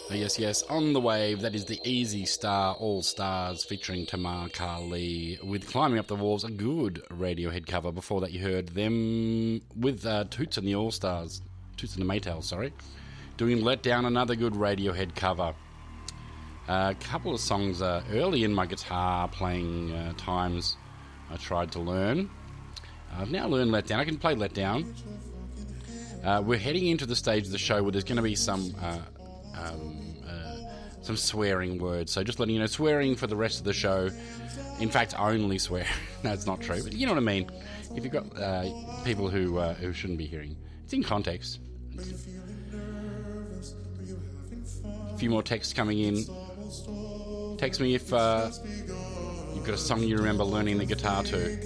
Oh, yes, yes, On the Wave. That is the Easy Star All Stars featuring Tamar Kali with Climbing Up the Walls, a good Radiohead cover. Before that, you heard them with Toots and the All Stars, Toots and the Maytals, sorry, doing Let Down, another good Radiohead cover. A couple of songs early in my guitar playing times I tried to learn. I've now learned Let Down. I can play Let Down. We're heading into the stage of the show where there's going to be some swearing words, so just letting you know, swearing for the rest of the show. In fact, only swear. No, it's not true, but you know what I mean. If you've got people who shouldn't be hearing, it's in context. A few more texts coming in. Text me if you've got a song you remember learning the guitar to.